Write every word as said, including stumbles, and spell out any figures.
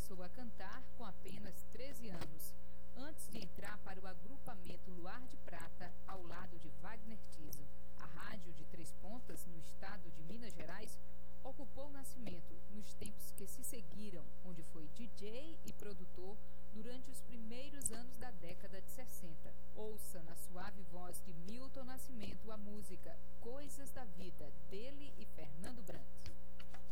começou a cantar com apenas treze anos, antes de entrar para o agrupamento Luar de Prata, ao lado de Wagner Tiso. A rádio de Três Pontas, no estado de Minas Gerais, ocupou o Nascimento nos tempos que se seguiram, onde foi D J e produtor durante os primeiros anos da década de sessenta. Ouça na suave voz de Milton Nascimento a música Coisas da Vida, dele